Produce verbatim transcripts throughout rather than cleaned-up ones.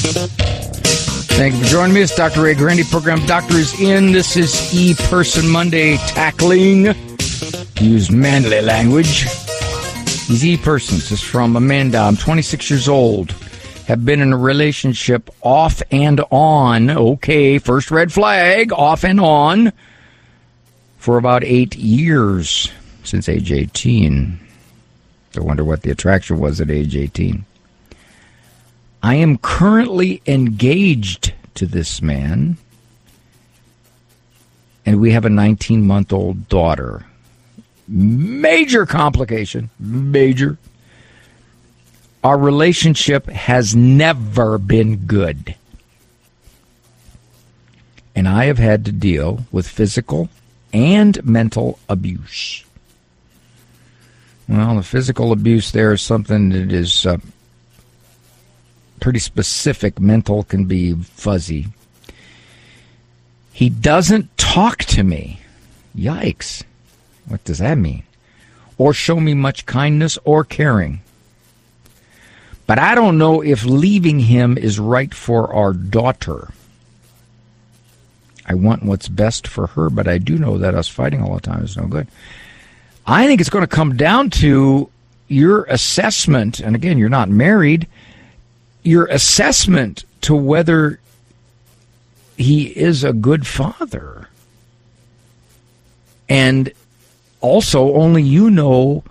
Thank you for joining me. It's Doctor Ray Guarendi, program Doctor is in. This is E-Person Monday, tackling use manly language. These E-Persons is from Amanda. I'm twenty-six years old. Have been in a relationship off and on. Okay, first red flag, off and on for about eight years, since age eighteen. I wonder what the attraction was at age eighteen. I am currently engaged to this man, and we have a nineteen-month-old daughter. Major complication, major. Our relationship has never been good. And I have had to deal with physical and mental abuse. Well, the physical abuse there is something that is uh, pretty specific. Mental can be fuzzy. He doesn't talk to me. Yikes. What does that mean? Or show me much kindness or caring. But I don't know if leaving him is right for our daughter. I want what's best for her, but I do know that us fighting all the time is no good. I think it's going to come down to your assessment, and again, you're not married, your assessment to whether he is a good father. And also, only you know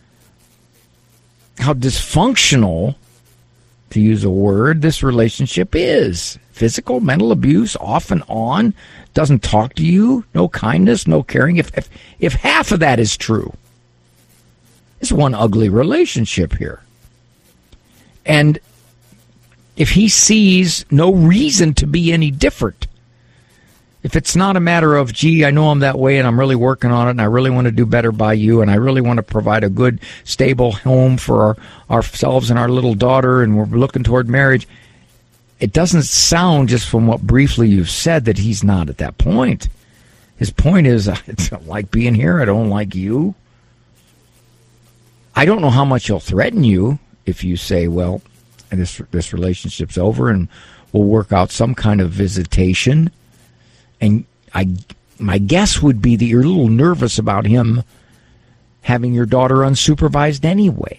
how dysfunctional, to use a word, this relationship is. Physical, mental abuse, off and on, doesn't talk to you, no kindness, no caring. If if, if half of that is true, it's one ugly relationship here. And if he sees no reason to be any different, if it's not a matter of, gee, I know I'm that way and I'm really working on it and I really want to do better by you and I really want to provide a good, stable home for our, ourselves and our little daughter and we're looking toward marriage, it doesn't sound, just from what briefly you've said, that he's not at that point. His point is, I don't like being here, I don't like you. I don't know how much he'll threaten you if you say, well, this this relationship's over and we'll work out some kind of visitation. And I, my guess would be that you're a little nervous about him having your daughter unsupervised anyway.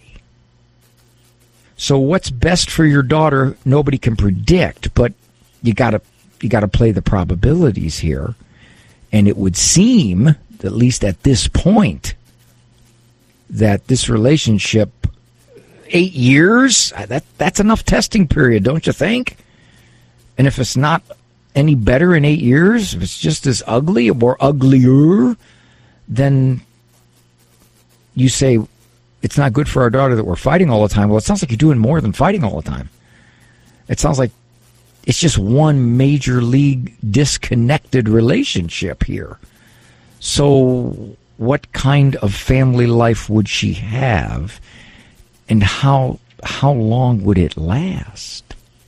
So what's best for your daughter, nobody can predict, but you gotta you gotta play the probabilities here. And it would seem, at least at this point, that this relationship, eight years, that that's enough testing period, don't you think? And if it's not any better in eight years, if it's just as ugly or uglier, then you say, it's not good for our daughter that we're fighting all the time. Well, it sounds like you're doing more than fighting all the time. It sounds like it's just one major league disconnected relationship here. So what kind of family life would she have, and how how long would it last?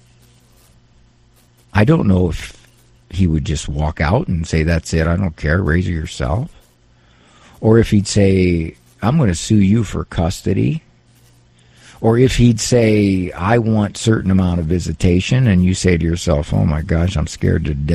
I don't know if he would just walk out and say, that's it, I don't care, raise her yourself. Or if he'd say, I'm going to sue you for custody. Or if he'd say, I want a certain amount of visitation, and you say to yourself, oh my gosh, I'm scared to death.